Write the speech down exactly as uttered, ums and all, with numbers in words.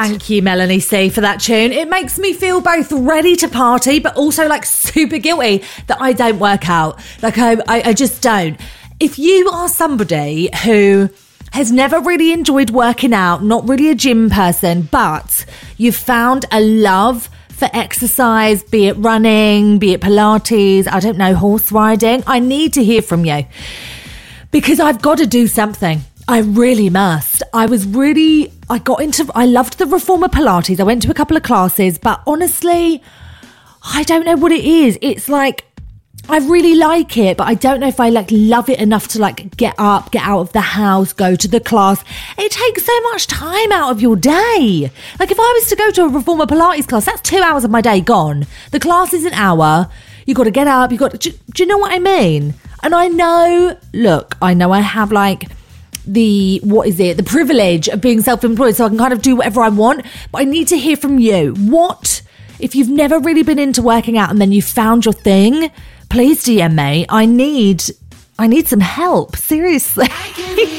Thank you, Melanie C, for that tune. It makes me feel both ready to party, but also like super guilty that I don't work out. Like I, I, I just don't. If you are somebody who has never really enjoyed working out, not really a gym person, but you've found a love for exercise, be it running, be it Pilates, I don't know, horse riding, I need to hear from you because I've got to do something. I really must. I was really, I got into, I loved the Reformer Pilates. I went to a couple of classes, but honestly, I don't know what it is. It's like, I really like it, but I don't know if I like love it enough to like get up, get out of the house, go to the class. It takes so much time out of your day. Like if I was to go to a Reformer Pilates class, that's two hours of my day gone. The class is an hour. You've got to get up. You've got to, do, do you know what I mean? And I know, look, I know I have like the, what is it? The privilege of being self-employed. So I can kind of do whatever I want, but I need to hear from you. What, if you've never really been into working out and then you found your thing, please D M me. I need, I need some help. Seriously.